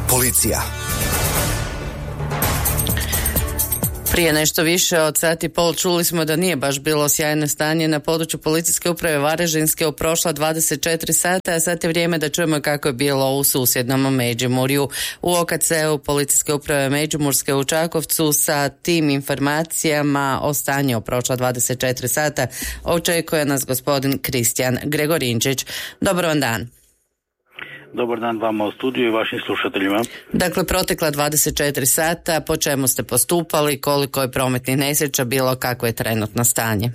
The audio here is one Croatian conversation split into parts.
Policija. Prije nešto više od sat i pol čuli smo da nije baš bilo sjajno stanje na području policijske uprave Varaždinske u prošla 24 sata, a sad je vrijeme da čujemo kako je bilo u susjednom Međimurju. U OKC-u policijske uprave Međimurske u Čakovcu sa tim informacijama o stanju u prošla 24 sata očekuje nas gospodin Kristijan Gregorinčić. Dobar vam dan. Dobar dan vama u studiju i vašim slušateljima. Dakle, protekla 24 sata, po čemu ste postupali, koliko je prometnih nesreća bilo, kakvo je trenutno stanje?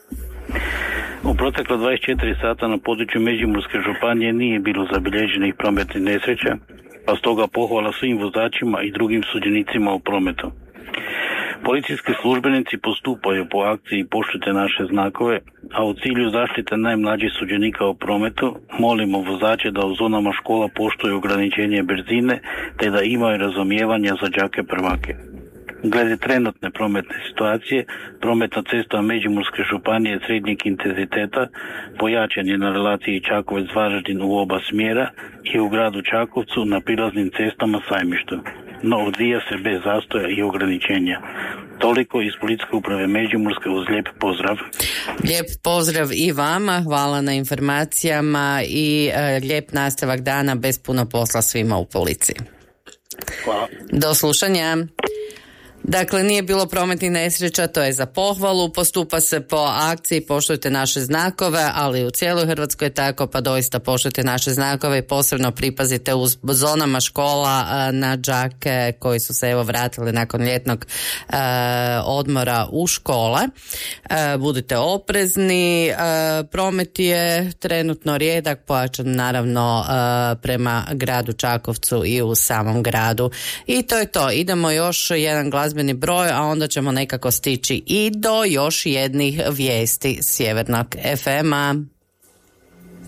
U protekla 24 sata na području Međimurske županije nije bilo zabilježenih prometnih nesreća, pa stoga pohvala svim vozačima i drugim sudionicima u prometu. Policijski službenici postupaju po akciji Poštujte naše znakove, a u cilju zaštite najmlađih sudionika u prometu molimo vozače da u zonama škola poštuju ograničenje brzine te da imaju razumijevanja za đake prvake. Glede trenutne prometne situacije, prometna cesta Međimurske županije srednjeg intenziteta pojačan je na relaciji Čakovec-Varaždin u oba smjera i u gradu Čakovcu na prilaznim cestama Sajmištu, no odvija se bez zastoja i ograničenja. Toliko iz Policijske uprave Međimurske uz lijep pozdrav. Lijep pozdrav i vama, hvala na informacijama i lijep nastavak dana bez puno posla svima u policiji. Hvala. Do slušanja. Dakle, nije bilo prometnih nesreća, to je za pohvalu, postupa se po akciji Poštujte naše znakove, ali u cijeloj Hrvatskoj je tako, pa doista poštujte naše znakove i posebno pripazite u zonama škola na đake koji su se evo vratili nakon ljetnog odmora u škole. Budite oprezni, promet je trenutno rijedak, pojačan naravno prema gradu Čakovcu i u samom gradu. I to je to, idemo još jedan glazbeni broj, a onda ćemo nekako stići i do još jednih vijesti Sjevernog FM-a.